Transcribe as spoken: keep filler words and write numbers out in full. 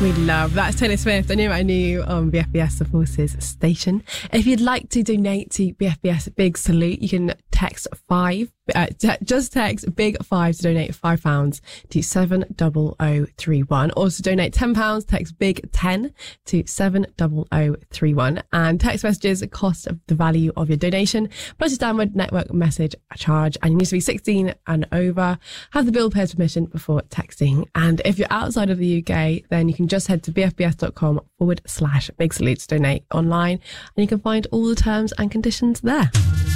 We love that. It's Taylor Swift. I knew I knew on B F B S, the Forces station. If you'd like to donate to B F B S Big Salute, you can text five, uh, te- just text Big Five to donate five pounds to seven zero zero three one. Or to donate ten pounds, text Big Ten to seven zero zero three one. And text messages cost of the value of your donation, plus your downward network message charge. And you need to be sixteen and over. Have the bill payer's permission before texting. And if you're outside of the U K, then you can just head to bfbs.com forward slash big salute to donate online, and you can find all the terms and conditions there.